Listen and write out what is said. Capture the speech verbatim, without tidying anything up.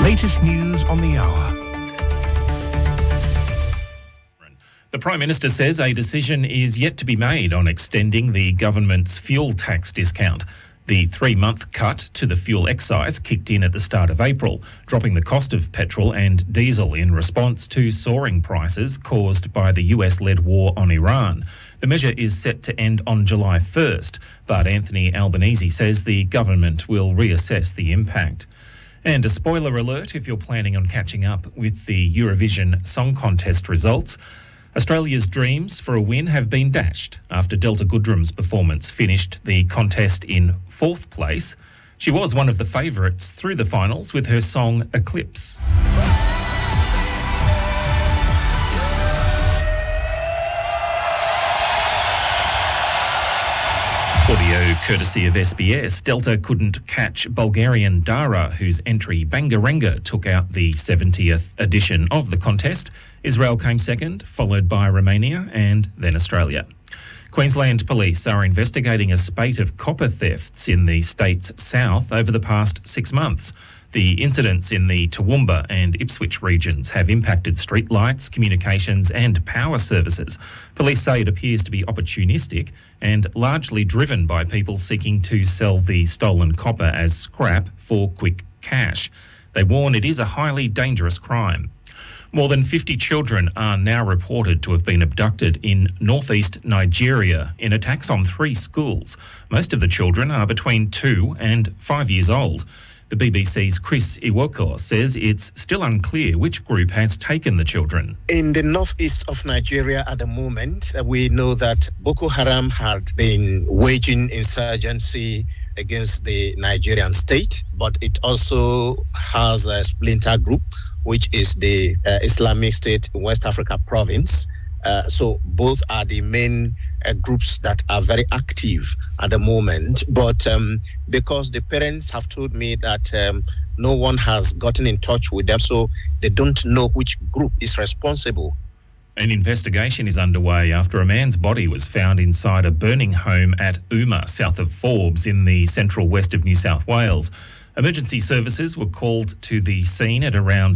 Latest news on the hour. The Prime Minister says a decision is yet to be made on extending the government's fuel tax discount. The three-month cut to the fuel excise kicked in at the start of April, dropping the cost of petrol and diesel in response to soaring prices caused by the U S-led war on Iran. The measure is set to end on July first, but Anthony Albanese says the government will reassess the impact. And a spoiler alert if you're planning on catching up with the Eurovision Song Contest results. Australia's dreams for a win have been dashed after Delta Goodrem's performance finished the contest in fourth place. She was one of the favourites through the finals with her song Eclipse. Audio courtesy of S B S. Delta couldn't catch Bulgarian Dara, whose entry Bangarenga took out the seventieth edition of the contest. Israel came second, followed by Romania and then Australia. Queensland Police are investigating a spate of copper thefts in the state's south over the past six months. The incidents in the Toowoomba and Ipswich regions have impacted streetlights, communications and power services. Police say it appears to be opportunistic and largely driven by people seeking to sell the stolen copper as scrap for quick cash. They warn it is a highly dangerous crime. More than fifty children are now reported to have been abducted in northeast Nigeria in attacks on three schools. Most of the children are between two and five years old. The B B C's Chris Iwoko says it's still unclear which group has taken the children. In the northeast of Nigeria at the moment, uh, we know that Boko Haram had been waging insurgency against the Nigerian state, but it also has a splinter group, which is the uh, Islamic State in West Africa province. Uh, so both are the main uh, groups that are very active at the moment. But um, because the parents have told me that um, no one has gotten in touch with them, so they don't know which group is responsible. An investigation is underway after a man's body was found inside a burning home at Uma, south of Forbes, in the central west of New South Wales. Emergency services were called to the scene at around